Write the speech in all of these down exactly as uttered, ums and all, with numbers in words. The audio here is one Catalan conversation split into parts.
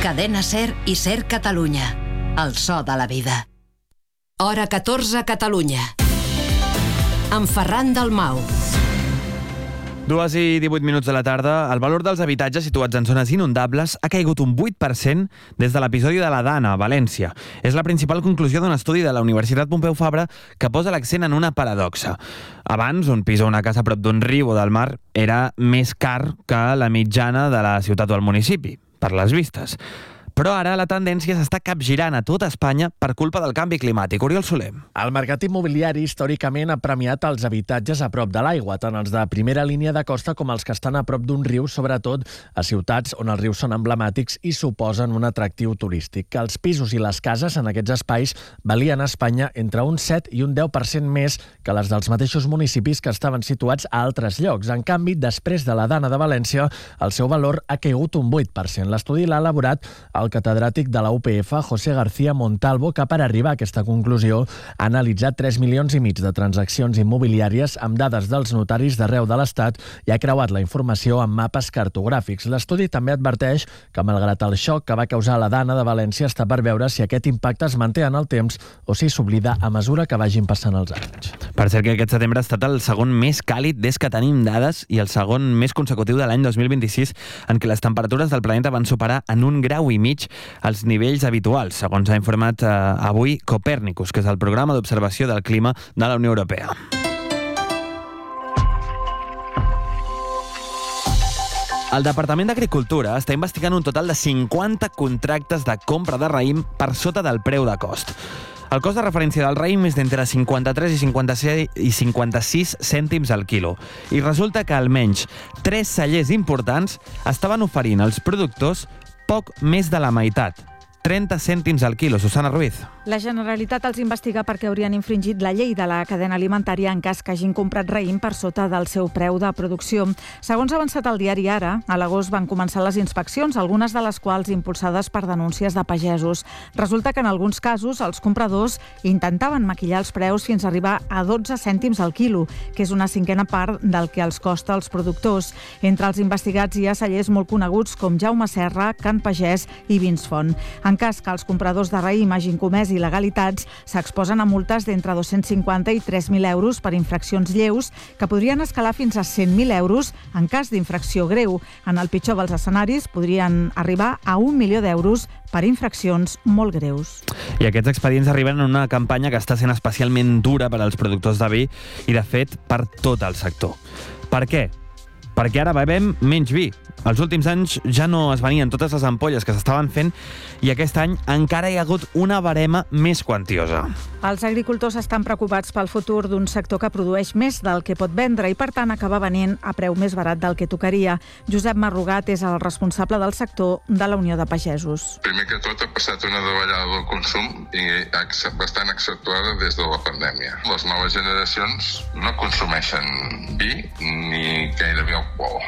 Cadena Ser i Ser Catalunya. El so de la vida. Hora catorze, Catalunya. Amb Ferran Dalmau. Dues i divuit minuts de la tarda. El valor dels habitatges situats en zones inundables ha caigut un vuit per cent des de l'episodi de la Dana, a València. És la principal conclusió d'un estudi de la Universitat Pompeu Fabra que posa l'accent en una paradoxa. Abans, un pis o una casa a prop d'un riu o del mar era més car que la mitjana de la ciutat o el municipi, per les vistes. Però ara la tendència s'està capgirant a tota Espanya per culpa del canvi climàtic. Oriol Soler. El mercat immobiliari històricament ha premiat els habitatges a prop de l'aigua, tant els de primera línia de costa com els que estan a prop d'un riu, sobretot a ciutats on els rius són emblemàtics i suposen un atractiu turístic. Els pisos i les cases en aquests espais valien a Espanya entre un set i un deu per cent més que les dels mateixos municipis que estaven situats a altres llocs. En canvi, després de la Dana de València, el seu valor ha caigut un vuit per cent. L'estudi l'ha elaborat el El catedràtic de la U P F, José García Montalvo, que per arribar a aquesta conclusió ha analitzat tres milions i mig de transaccions immobiliàries amb dades dels notaris d'arreu de l'Estat i ha creuat la informació amb mapes cartogràfics. L'estudi també adverteix que, malgrat el xoc que va causar la Dana de València, està per veure si aquest impacte es manté en el temps o si s'oblida a mesura que vagin passant els anys. Per cert que aquest setembre ha estat el segon més càlid des que tenim dades i el segon més consecutiu de l'any dos mil vint-i-sis, en què les temperatures del planeta van superar en un grau i mig els nivells habituals, segons ha informat eh, avui Copèrnicus, que és el programa d'observació del clima de la Unió Europea. El Departament d'Agricultura està investigant un total de cinquanta contractes de compra de raïm per sota del preu de cost. El cost de referència del raïm és d'entre cinquanta-tres i cinquanta-sis cèntims al quilo. I resulta que almenys tres cellers importants estaven oferint als productors poc més de la meitat, trenta cèntims al quilo. Susana Ruiz. La Generalitat els investiga perquè haurien infringit la llei de la cadena alimentària en cas que hagin comprat raïm per sota del seu preu de producció. Segons ha avançat el diari Ara, a l'agost van començar les inspeccions, algunes de les quals impulsades per denúncies de pagesos. Resulta que en alguns casos els compradors intentaven maquillar els preus fins a arribar a dotze cèntims al quilo, que és una cinquena part del que els costa als productors. Entre els investigats hi ha cellers molt coneguts com Jaume Serra, Can Pagès i Vins Font. En cas que els compradors de raïm hagin comès il·legalitats, s'exposen a multes d'entre dos-cents cinquanta i tres mil euros per infraccions lleus, que podrien escalar fins a cent mil euros en cas d'infracció greu. En el pitjor dels escenaris, podrien arribar a un milió d'euros per infraccions molt greus. I aquests expedients arriben en una campanya que està sent especialment dura per als productors de vi i, de fet, per tot el sector. Per què? Perquè ara bevem menys vi. Els últims anys ja no es venien totes les ampolles que s'estaven fent i aquest any encara hi ha hagut una barema més quantiosa. Els agricultors estan preocupats pel futur d'un sector que produeix més del que pot vendre i, per tant, acaba venint a preu més barat del que tocaria. Josep Marrugat és el responsable del sector de la Unió de Pagesos. Primer que tot ha passat una davallada del consum i bastant accentuada des de la pandèmia. Les noves generacions no consumeixen vi ni gairebé alcohol.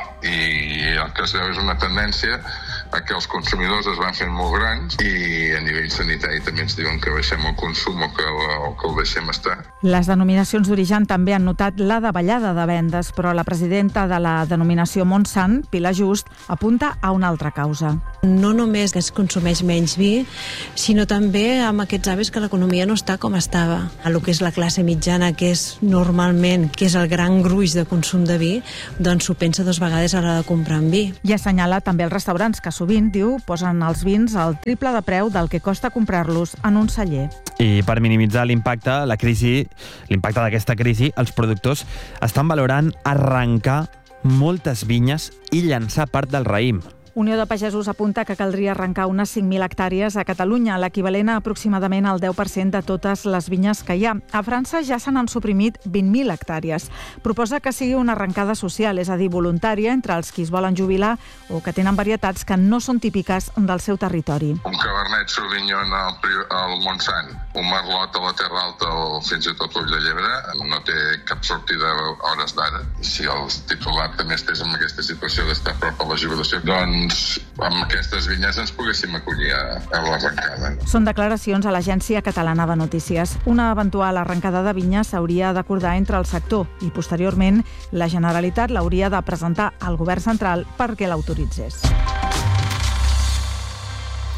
I el que es veu és una tendència a que els consumidors es van fent molt grans i a nivell sanitari també ens diuen que baixem el consum o que, o que el deixem estar. Les denominacions d'origen també han notat la davallada de vendes, però la presidenta de la denominació Montsant, Pilar Just, apunta a una altra causa. No només es consumeix menys vi, sinó també amb aquests hàbits que l'economia no està com estava. A lo que és la classe mitjana, que és normalment, que és el gran gruix de consum de vi, doncs s'ho pensa dues vegades a l'hora de comprar en vi. I assenyala també els restaurants que sovint, diu, posen els vins al triple de preu del que costa comprar-los en un celler. I per minimitzar l'impacte, la crisi, l'impacte d'aquesta crisi, els productors estan valorant arrencar moltes vinyes i llançar part del raïm. Unió de Pagesos apunta que caldria arrencar unes cinc mil hectàrees a Catalunya, l'equivalent a aproximadament el deu per cent de totes les vinyes que hi ha. A França ja se n'han suprimit vint mil hectàrees. Proposa que sigui una arrencada social, és a dir, voluntària, entre els qui es volen jubilar o que tenen varietats que no són típiques del seu territori. Un Cabernet Sauvignon al, al Montsant, un Merlot a la Terra Alta o fins i tot l'Ull de Llebre no té cap sortida a hores d'ara. Si el titular també estés en aquesta situació d'estar a prop a la jubilació, doncs amb aquestes vinyes ens poguéssim acollir a, a l'arrencada. Són declaracions a l'Agència Catalana de Notícies. Una eventual arrencada de vinyes s'hauria d'acordar entre el sector i, posteriorment, la Generalitat l'hauria de presentar al Govern central perquè l'autoritzés.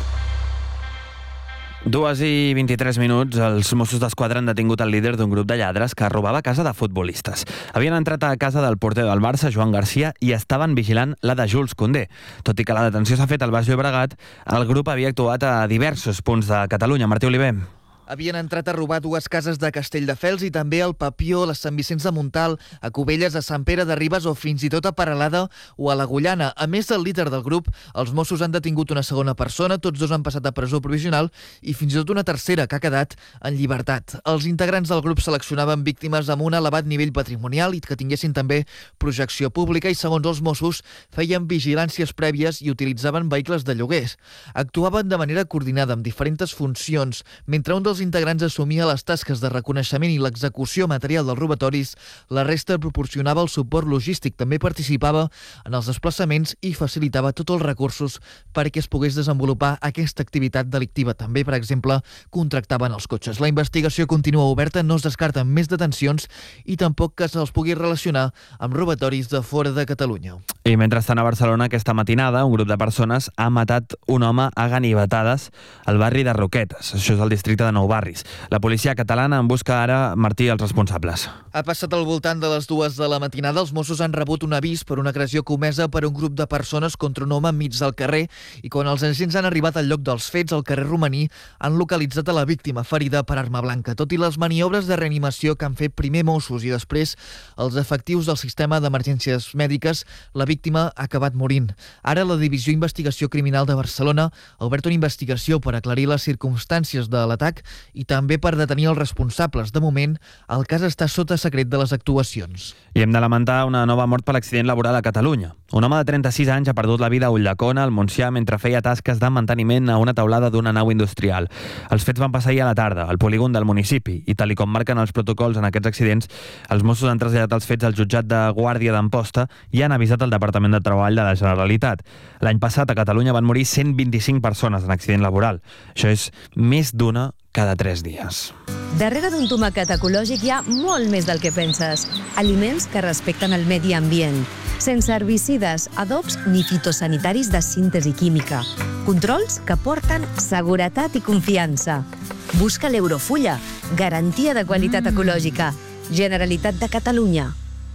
Dues i vint-i-tres minuts, els Mossos d'Esquadra han detingut el líder d'un grup de lladres que robava casa de futbolistes. Havien entrat a casa del porter del Barça, Joan Garcia, i estaven vigilant la de Jules Koundé. Tot i que la detenció s'ha fet al Baix Llobregat, el grup havia actuat a diversos punts de Catalunya. Martí Oliver. Havien entrat a robar dues cases de Castelldefels i també al Papió, a Sant Vicenç de Montalt, a Cubelles, a Sant Pere de Ribes o fins i tot a Peralada o a l'Agullana. A més del líder del grup, els Mossos han detingut una segona persona, tots dos han passat a presó provisional i fins i tot una tercera que ha quedat en llibertat. Els integrants del grup seleccionaven víctimes amb un elevat nivell patrimonial i que tinguessin també projecció pública i, segons els Mossos, feien vigilàncies prèvies i utilitzaven vehicles de lloguers. Actuaven de manera coordinada amb diferents funcions. Mentre un dels integrants assumia les tasques de reconeixement i l'execució material dels robatoris, la resta proporcionava el suport logístic, també participava en els desplaçaments i facilitava tots els recursos perquè es pogués desenvolupar aquesta activitat delictiva. També, per exemple, contractaven els cotxes. La investigació continua oberta, no es descarten més detencions i tampoc que se'ls pugui relacionar amb robatoris de fora de Catalunya. I mentrestant a Barcelona, aquesta matinada, un grup de persones ha matat un home a ganivetades al barri de Roquetes. Això és el districte de Nou Barris. La policia catalana en busca ara, Martí, els responsables. Ha passat al voltant de les dues de la matinada. Els Mossos han rebut un avís per una agressió comesa per un grup de persones contra un home enmig del carrer i quan els agents han arribat al lloc dels fets, al carrer Romaní, han localitzat a la víctima ferida per arma blanca. Tot i les maniobres de reanimació que han fet primer Mossos i després els efectius del sistema d'emergències mèdiques, la víctima ha acabat morint. Ara la Divisió d'Investigació Criminal de Barcelona ha obert una investigació per aclarir les circumstàncies de l'atac i també per detenir els responsables. De moment, el cas està sota secret de les actuacions. I hem de lamentar una nova mort per l'accident laboral a Catalunya. Un home de trenta-sis anys ha perdut la vida a Ulldecona, al Montsià, mentre feia tasques de manteniment a una teulada d'una nau industrial. Els fets van passar ahir a la tarda, al polígon del municipi, i tal i com marquen els protocols en aquests accidents, els Mossos han traslladat els fets al jutjat de Guàrdia d'Amposta i han avisat el Departament de Treball de la Generalitat. L'any passat a Catalunya van morir cent vint-i-cinc persones en accident laboral. Això és més d'una cada tres dies. Darrere d'un tomàquet ecològic hi ha molt més del que penses. Aliments que respecten el medi ambient, sense herbicides, adobs ni fitosanitaris de síntesi química. Controls que porten seguretat i confiança. Busca l'Eurofulla, garantia de qualitat mm. ecològica. Generalitat de Catalunya.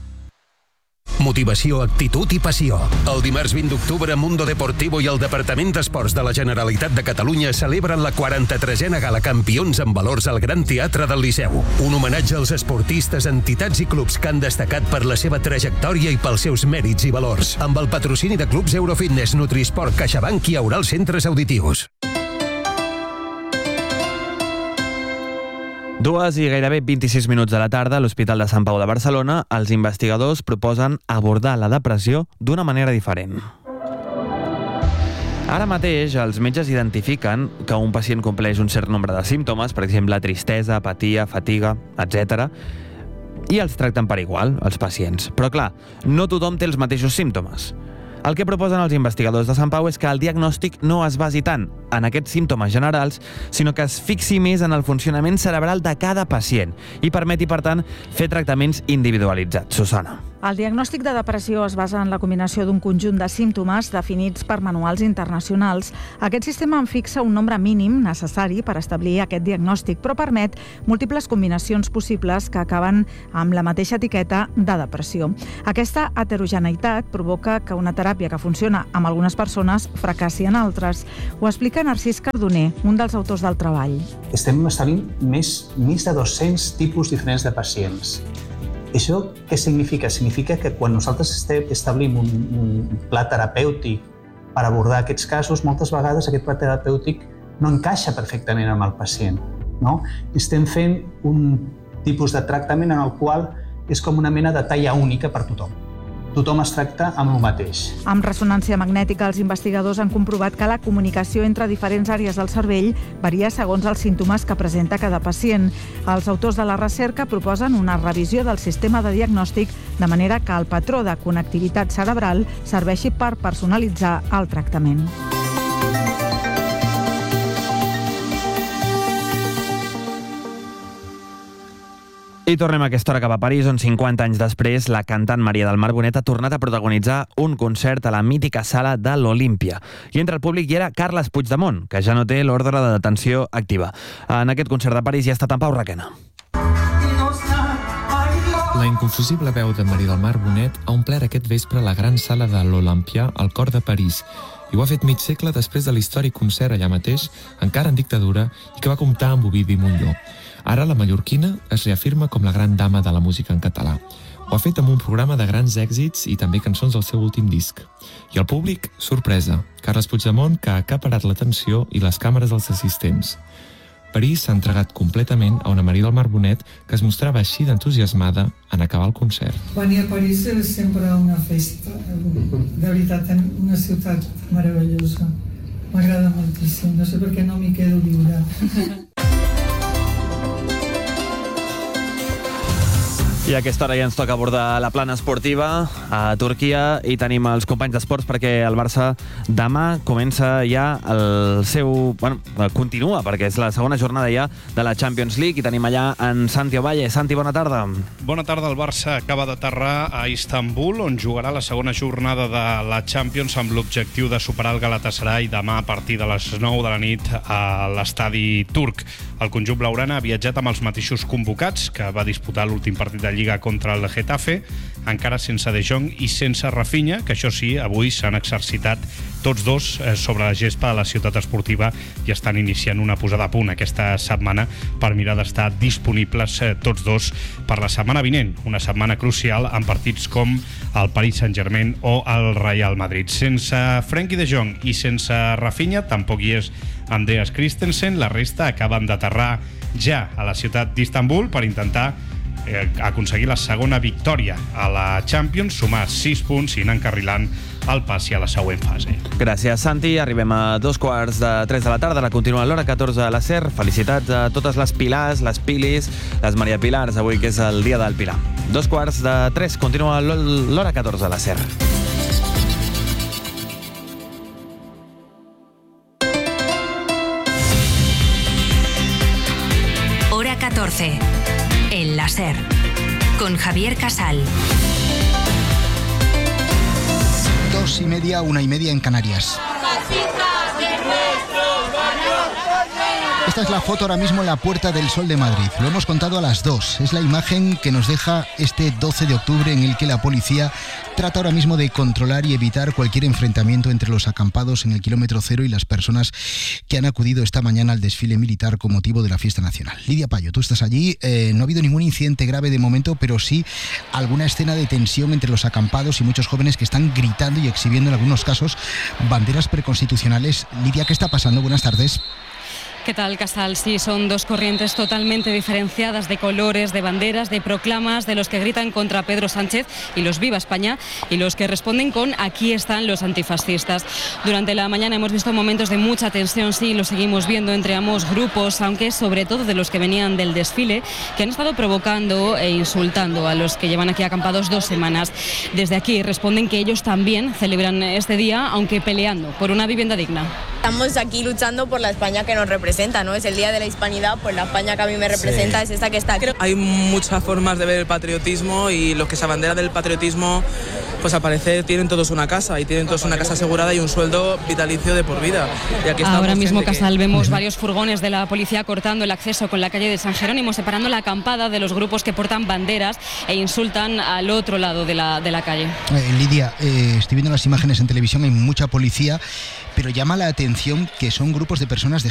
Motivació, actitud i passió. El dimarts vint d'octubre, Mundo Deportivo i el Departament d'Esports de la Generalitat de Catalunya celebren la quaranta-tresena Gala Campions amb valors al Gran Teatre del Liceu. Un homenatge als esportistes, entitats i clubs que han destacat per la seva trajectòria i pels seus mèrits i valors. Amb el patrocini de clubs Eurofitness, Nutrisport, CaixaBank i Aural Centres Auditius. Dues i gairebé vint-i-sis minuts de la tarda a l'Hospital de Sant Pau de Barcelona, els investigadors proposen abordar la depressió d'una manera diferent. Ara mateix, els metges identifiquen que un pacient compleix un cert nombre de símptomes, per exemple, tristesa, apatia, fatiga, etcètera, i els tracten per igual, els pacients. Però clar, no tothom té els mateixos símptomes. El que proposen els investigadors de Sant Pau és que el diagnòstic no es basi tant en aquests símptomes generals, sinó que es fixi més en el funcionament cerebral de cada pacient i permeti, per tant, fer tractaments individualitzats. Susana. El diagnòstic de depressió es basa en la combinació d'un conjunt de símptomes definits per manuals internacionals. Aquest sistema en fixa un nombre mínim necessari per establir aquest diagnòstic, però permet múltiples combinacions possibles que acaben amb la mateixa etiqueta de depressió. Aquesta heterogeneïtat provoca que una teràpia que funciona amb algunes persones fracassi en altres. Ho explica Narcís Cardoner, un dels autors del treball. Estem establint més, més de dos-cents tipus diferents de pacients. Això què significa? Significa que quan nosaltres establim un, un pla terapèutic per abordar aquests casos, moltes vegades aquest pla terapèutic no encaixa perfectament amb el pacient. No? Estem fent un tipus de tractament en el qual és com una mena de talla única per tothom. Tothom es tracta amb el mateix. Amb ressonància magnètica, els investigadors han comprovat que la comunicació entre diferents àrees del cervell varia segons els símptomes que presenta cada pacient. Els autors de la recerca proposen una revisió del sistema de diagnòstic de manera que el patró de connectivitat cerebral serveixi per personalitzar el tractament. I tornem a aquesta hora cap a París, on cinquanta anys després la cantant Maria del Mar Bonet ha tornat a protagonitzar un concert a la mítica sala de l'Olímpia. I entre el públic hi era Carles Puigdemont, que ja no té l'ordre de detenció activa. En aquest concert de París hi ha estat en Pau Requena. La inconfusible veu de Maria del Mar Bonet ha omplert aquest vespre la gran sala de l'Olympia al cor de París, i ho ha fet mig segle després de l'històric concert allà mateix, encara en dictadura, i que va comptar amb Ovidi Montllor. Ara la mallorquina es reafirma com la gran dama de la música en català. Ho ha fet amb un programa de grans èxits i també cançons del seu últim disc. I el públic, sorpresa. Carles Puigdemont, que ha acaparat l'atenció i les càmeres dels assistents. París s'ha entregat completament a una Maria del Mar Bonet que es mostrava així d'entusiasmada en acabar el concert. Venir a París és sempre una festa. De veritat, una ciutat meravellosa. M'agrada moltíssim. No sé per què no m'hi quedo viure. I a aquesta hora ja ens toca abordar la plana esportiva a Turquia i tenim els companys d'esports perquè el Barça demà comença ja el seu... Bueno, continua perquè és la segona jornada ja de la Champions League i tenim allà en Santi Ovalle. Santi, bona tarda. Bona tarda. El Barça acaba d'aterrar a Istanbul, on jugarà la segona jornada de la Champions amb l'objectiu de superar el Galatasaray demà a partir de les nou de la nit a l'estadi turc. El conjunt blaugrana ha viatjat amb els mateixos convocats que va disputar l'últim partit de Lliga contra el Getafe, encara sense De Jong i sense Rafinha, que això sí, avui s'han exercitat tots dos sobre la gespa de la ciutat esportiva i estan iniciant una posada a punt aquesta setmana per mirar d'estar disponibles tots dos per la setmana vinent, una setmana crucial amb partits com el Paris Saint-Germain o el Real Madrid. Sense Frenkie de Jong i sense Rafinha, tampoc hi és Andreas Christensen, la resta acaben d'aterrar ja a la ciutat d'Istanbul per intentar eh, aconseguir la segona victòria a la Champions, sumar sis punts i anar encarrilant el passi a la següent fase. Gràcies, Santi. Arribem a dos quarts de tres de la tarda. La continua l'hora catorze a la SER. Felicitats a totes les Pilars, les Pilis, les Maria Pilars, avui que és el dia del Pilar. Dos quarts de tres. Continua l'hora catorze a la SER. Hora catorce. En la SER. Con Javier Casal. Dos y media, una y media en Canarias. Esta es la foto ahora mismo en la Puerta del Sol de Madrid. Lo hemos contado a las dos. Es la imagen que nos deja este doce de octubre en el que la policía trata ahora mismo de controlar y evitar cualquier enfrentamiento entre los acampados en el kilómetro cero y las personas que han acudido esta mañana al desfile militar con motivo de la fiesta nacional. Lidia Payo, tú estás allí. Eh, no ha habido ningún incidente grave de momento, pero sí alguna escena de tensión entre los acampados y muchos jóvenes que están gritando y exhibiendo en algunos casos banderas preconstitucionales. Lidia, ¿qué está pasando? Buenas tardes. ¿Qué tal, Casal? Sí, son dos corrientes totalmente diferenciadas de colores, de banderas, de proclamas, de los que gritan contra Pedro Sánchez y los Viva España y los que responden con aquí están los antifascistas. Durante la mañana hemos visto momentos de mucha tensión, sí, lo seguimos viendo entre ambos grupos, aunque sobre todo de los que venían del desfile, que han estado provocando e insultando a los que llevan aquí acampados dos semanas. Desde aquí responden que ellos también celebran este día, aunque peleando por una vivienda digna. Estamos aquí luchando por la España que nos representa, ¿no? Es el Día de la Hispanidad, pues la España que a mí me representa sí. Es esta que está aquí. Hay muchas formas de ver el patriotismo y los que se abanderan del patriotismo, pues al parecer tienen todos una casa y tienen todos una casa asegurada y un sueldo vitalicio de por vida. Y aquí ahora mismo, Casal, que... vemos varios furgones de la policía cortando el acceso con la calle de San Jerónimo, separando la acampada de los grupos que portan banderas e insultan al otro lado de la, de la calle. Eh, Lidia, eh, estoy viendo las imágenes en televisión, hay mucha policía, pero llama la atención que son grupos de personas de